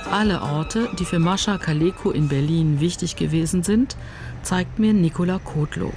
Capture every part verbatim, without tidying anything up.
alle Orte, die für Mascha Kaleko in Berlin wichtig gewesen sind, zeigt mir Nicola Kotlow.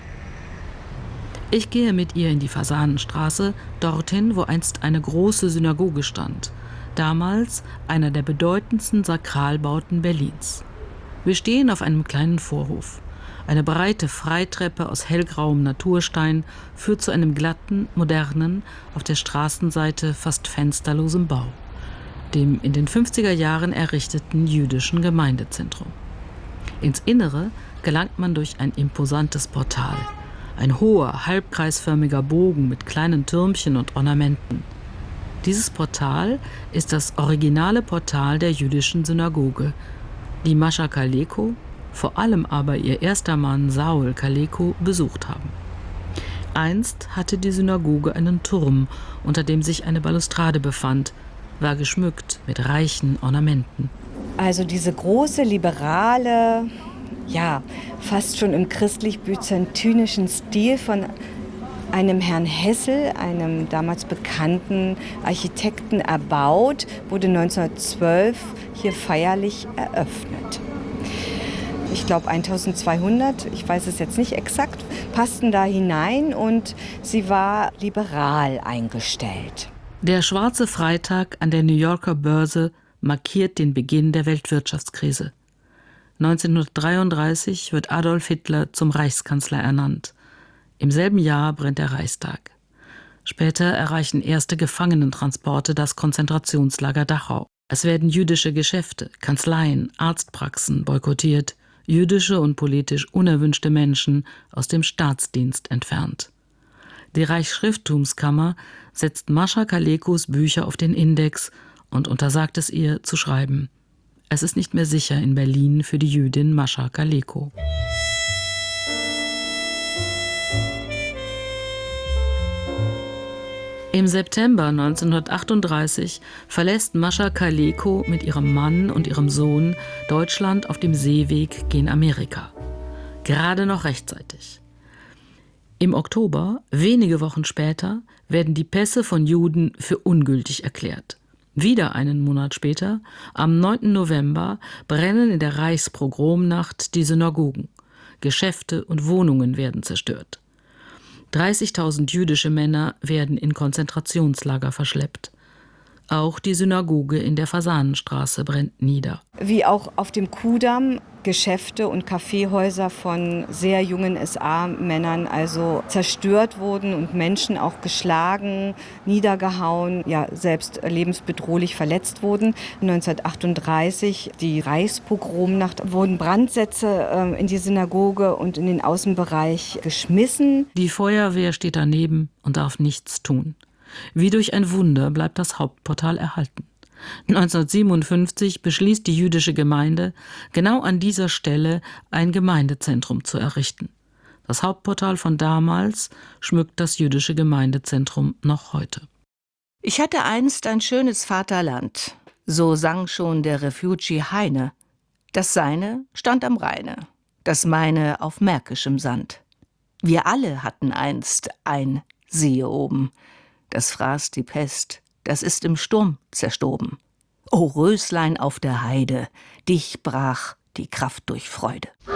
Ich gehe mit ihr in die Fasanenstraße, dorthin, wo einst eine große Synagoge stand, damals einer der bedeutendsten Sakralbauten Berlins. Wir stehen auf einem kleinen Vorhof. Eine breite Freitreppe aus hellgrauem Naturstein führt zu einem glatten, modernen, auf der Straßenseite fast fensterlosem Bau, dem in den fünfziger Jahren errichteten jüdischen Gemeindezentrum. Ins Innere gelangt man durch ein imposantes Portal. Ein hoher, halbkreisförmiger Bogen mit kleinen Türmchen und Ornamenten. Dieses Portal ist das originale Portal der jüdischen Synagoge, die Mascha Kaleko, vor allem aber ihr erster Mann Saul Kaleko, besucht haben. Einst hatte die Synagoge einen Turm, unter dem sich eine Balustrade befand, war geschmückt mit reichen Ornamenten. Also diese große, liberale, ja, fast schon im christlich-byzantinischen Stil von einem Herrn Hessel, einem damals bekannten Architekten, erbaut, wurde neunzehnhundertzwölf hier feierlich eröffnet. Ich glaube eintausendzweihundert, ich weiß es jetzt nicht exakt, passten da hinein und sie war liberal eingestellt. Der schwarze Freitag an der New Yorker Börse markiert den Beginn der Weltwirtschaftskrise. neunzehnhundertdreiunddreißig wird Adolf Hitler zum Reichskanzler ernannt. Im selben Jahr brennt der Reichstag. Später erreichen erste Gefangenentransporte das Konzentrationslager Dachau. Es werden jüdische Geschäfte, Kanzleien, Arztpraxen boykottiert, jüdische und politisch unerwünschte Menschen aus dem Staatsdienst entfernt. Die Reichsschrifttumskammer setzt Mascha Kalekos Bücher auf den Index und untersagt es ihr zu schreiben. Es ist nicht mehr sicher in Berlin für die Jüdin Mascha Kaleko. Im September neunzehnhundertachtunddreißig verlässt Mascha Kaleko mit ihrem Mann und ihrem Sohn Deutschland auf dem Seeweg gen Amerika. Gerade noch rechtzeitig. Im Oktober, wenige Wochen später, werden die Pässe von Juden für ungültig erklärt. Wieder einen Monat später, am neunten November, brennen in der Reichspogromnacht die Synagogen. Geschäfte und Wohnungen werden zerstört. dreißigtausend jüdische Männer werden in Konzentrationslager verschleppt. Auch die Synagoge in der Fasanenstraße brennt nieder. Wie auch auf dem Kudamm Geschäfte und Kaffeehäuser von sehr jungen S A-Männern also zerstört wurden und Menschen auch geschlagen, niedergehauen, ja selbst lebensbedrohlich verletzt wurden. neunzehnhundertachtunddreißig, die Reichspogromnacht, wurden Brandsätze äh, in die Synagoge und in den Außenbereich geschmissen. Die Feuerwehr steht daneben und darf nichts tun. Wie durch ein Wunder bleibt das Hauptportal erhalten. neunzehnhundertsiebenundfünfzig beschließt die jüdische Gemeinde, genau an dieser Stelle ein Gemeindezentrum zu errichten. Das Hauptportal von damals schmückt das jüdische Gemeindezentrum noch heute. Ich hatte einst ein schönes Vaterland, so sang schon der Refugee Heine. Das Seine stand am Rheine, das meine auf märkischem Sand. Wir alle hatten einst ein Siehe oben. Das fraß die Pest, das ist im Sturm zerstoben. O Röslein auf der Heide, dich brach die Kraft durch Freude.